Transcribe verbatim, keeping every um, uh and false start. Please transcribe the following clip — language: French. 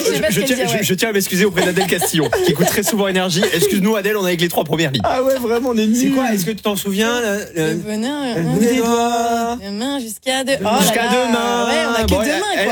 je, je, je, tiens, dire, ouais. je, je tiens à m'excuser auprès d'Adèle Castillon, qui écoute très souvent Énergie. Excuse-nous, Adèle, on est avec les trois premières lignes. Ah ouais, vraiment, on est nuls. C'est quoi? Est-ce que tu t'en souviens? Le, le venin, le bout des doigts. Demain jusqu'à de... oh jusqu'à demain. Ouais, on a que bon, demain, elle, quoi.